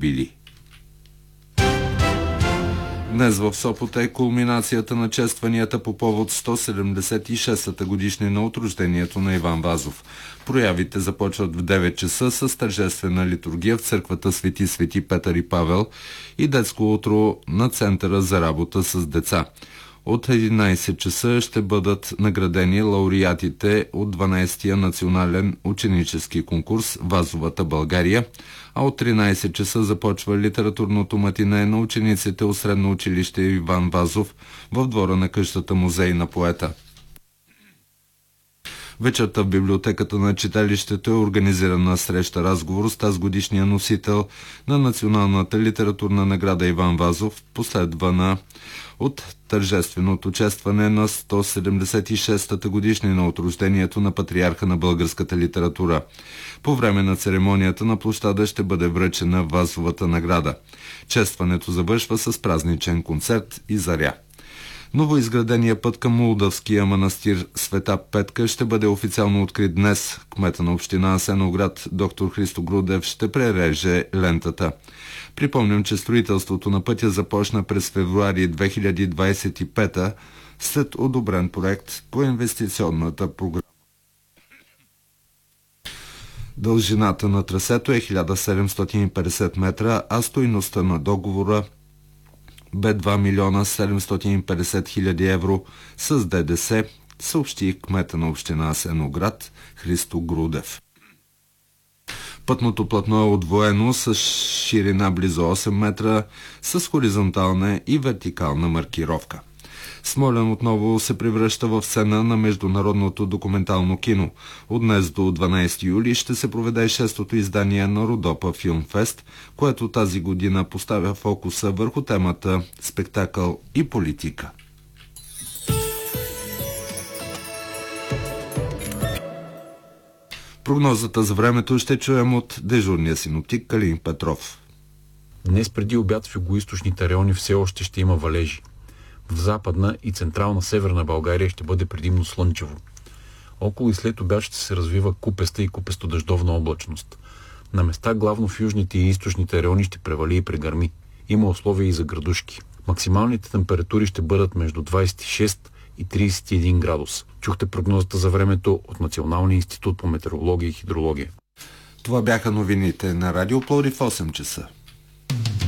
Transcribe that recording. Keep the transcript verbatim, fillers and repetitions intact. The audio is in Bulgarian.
автомобили. Днес в Сопот е кулминацията на честванията по повод сто седемдесет и шестата годишнина от рождението на Иван Вазов. Проявите започват в девет часа с тържествена литургия в църквата Свети Свети Петър и Павел и детско утро на Центъра за работа с деца. От единайсет часа ще бъдат наградени лауреатите от дванайсетия национален ученически конкурс «Вазовата България», а от тринайсет часа започва литературното матине на учениците от средно училище Иван Вазов в двора на къщата музей на поета. Вечерта в библиотеката на читалището е организирана среща-разговор с тази годишния носител на Националната литературна награда Иван Вазов, последвана от тържественото честване на сто седемдесет и шестата годишнина от рождението на патриарха на българската литература. По време на церемонията на площада ще бъде връчена Вазовата награда. Честването завършва с празничен концерт и заря. Новоизградения път към Молдавския манастир Света Петка ще бъде официално открит днес. Кмета на община Асеновград доктор Христо Грудев ще пререже лентата. Припомням, че строителството на пътя започна през февруари две хиляди двадесет и пета след одобрен проект по инвестиционната програма. Дължината на трасето е хиляда седемстотин и петдесет метра, а стойността на договора бе два милиона седемстотин и петдесет хиляди евро с ДДС, съобщи кмета на община Асеновград Христо Грудев. Пътното платно е удвоено с ширина близо осем метра, с хоризонтална и вертикална маркировка. Смолян отново се превръща в сцена на международното документално кино. От днес до дванайсети юли ще се проведе шестото издание на Родопа Филмфест, което тази година поставя фокуса върху темата спектакъл и политика. Прогнозата за времето ще чуем от дежурния синоптик Калин Петров. Днес преди обяд в югоизточните райони все още ще има валежи. В западна и централна северна България ще бъде предимно слънчево. Около и след обяд ще се развива купеста и купесто-дъждовна облачност. На места главно в южните и източните райони ще превали и прегърми. Има условия и за градушки. Максималните температури ще бъдат между двадесет и шест и тридесет и един градус. Чухте прогнозата за времето от Националния институт по метеорология и хидрология. Това бяха новините на Радио Пловдив в осем часа.